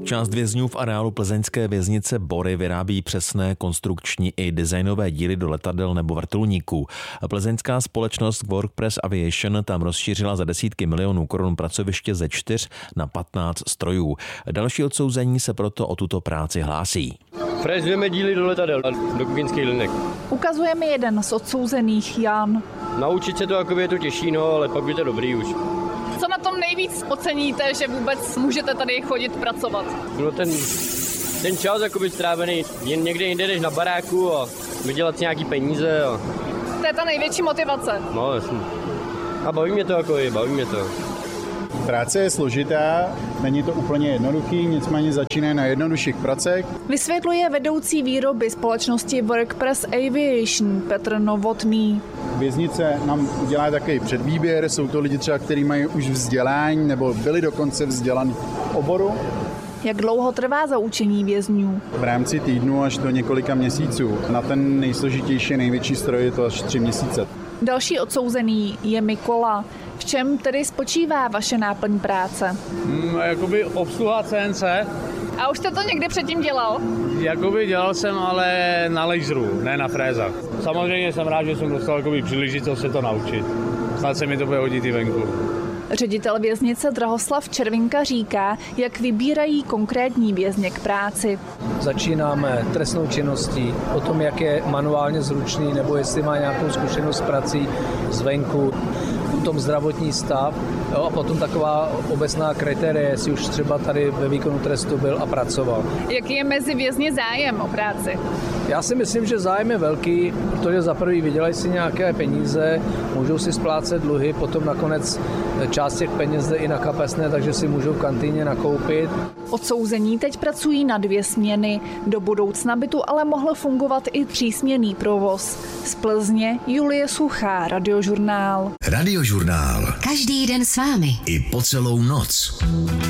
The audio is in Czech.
Část vězňů v areálu plzeňské věznice Bory vyrábí přesné konstrukční i designové díly do letadel nebo vrtulníků. Plzeňská společnost WorkPress Aviation tam rozšířila za desítky milionů korun pracoviště ze 4 na 15 strojů. Další odsouzení se proto o tuto práci hlásí. Frezujeme díly do letadel a do kuchyňských linek. Ukazuje mi jeden z odsouzených, Jan. Naučit se to, jakoby je to těžší, no, ale pak by to dobrý už. Co na tom nejvíc oceníte, že vůbec můžete tady chodit pracovat? No ten čas jakoby strávený někde jinde než na baráku a vydělat si nějaký peníze. To je ta největší motivace. No jasně. A baví mě to. Práce je složitá, není to úplně jednoduchý, nicméně začíná na jednodušších pracech. Vysvětluje vedoucí výroby společnosti WorkPress Aviation Petr Novotný. Věznice nám udělá takový předvýběr, jsou to lidi třeba, kteří mají už vzdělání nebo byli dokonce vzdělaní v oboru. Jak dlouho trvá zaučení vězňů? V rámci týdnu až do několika měsíců. Na ten nejsložitější, největší stroj je to až 3 měsíce. Další odsouzený je Mikola. V čem tedy spočívá vaše náplň práce? Jakoby obsluha CNC. A už jste to někdy předtím dělal? Jakoby dělal jsem, ale na laseru, ne na frézách. Samozřejmě jsem rád, že jsem dostal příležitost se to naučit. Snad se mi to bude hodit i venku. Ředitel věznice Drahoslav Červinka říká, jak vybírají konkrétní vězně k práci. Začínáme trestnou činností, o tom, jak je manuálně zručný, nebo jestli má nějakou zkušenost s prací zvenku, potom zdravotní stav, jo, a potom taková obecná kritéria, jestli už třeba tady ve výkonu trestu byl a pracoval. Jaký je mezi vězni zájem o práci? Já si myslím, že zájem je velký, protože za prvý vydělají si nějaké peníze, můžou si splácet dluhy, potom nakonec část těch peněz jde i na kapesné, takže si můžou v kantýně nakoupit. Odsouzení teď pracují na 2 směny. Do budoucna by tu ale mohl fungovat i 3směnný provoz. Z Plzně Julie Suchá, Radiožurnál. Radiožurnál. Každý den s vámi. I po celou noc.